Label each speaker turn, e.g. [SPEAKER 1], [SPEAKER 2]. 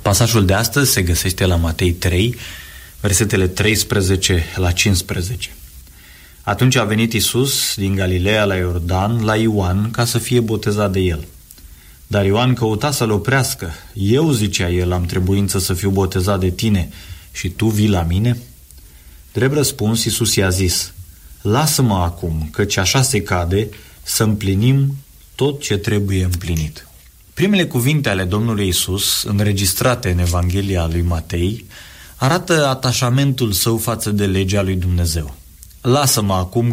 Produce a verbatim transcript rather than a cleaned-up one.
[SPEAKER 1] Pasajul de astăzi se găsește la Matei trei, versetele treisprezece la cincisprezece. Atunci a venit Iisus din Galileea la Iordan, la Ioan, ca să fie botezat de el. Dar Ioan căuta să-l oprească. Eu, zicea el, am trebuință să fiu botezat de tine și tu vii la mine? Drept răspuns, Iisus i-a zis: lasă-mă acum, căci așa se cade să împlinim tot ce trebuie împlinit. Primele cuvinte ale Domnului Iisus, înregistrate în Evanghelia lui Matei, arată atașamentul său față de legea lui Dumnezeu. Lasă-mă acum